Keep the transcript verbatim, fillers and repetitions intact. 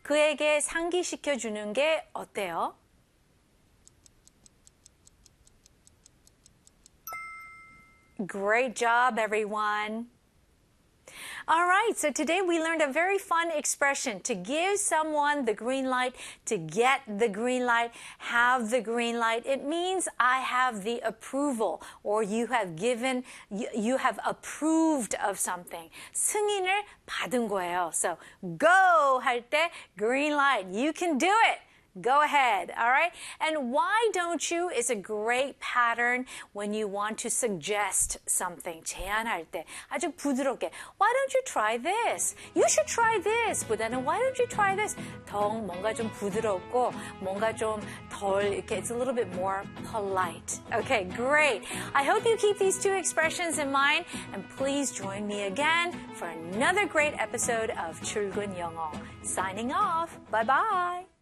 그에게 상기시켜 주는 게 어때요? Great job, everyone. All right, so today we learned a very fun expression to give someone the green light, to get the green light, have the green light. It means I have the approval or you have given, you, you have approved of something. 승인을 받은 거예요. So go 할 때 green light. You can do it. Go ahead, all right? And why don't you is a great pattern when you want to suggest something. 제안할 때 아주 부드럽게 Why don't you try this? You should try this. 보다는 Why don't you try this? 더 뭔가 좀 부드럽고 뭔가 좀 덜 이렇게 It's a little bit more polite. Okay, great. I hope you keep these two expressions in mind and please join me again for another great episode of 출근 영어. Signing off. Bye-bye.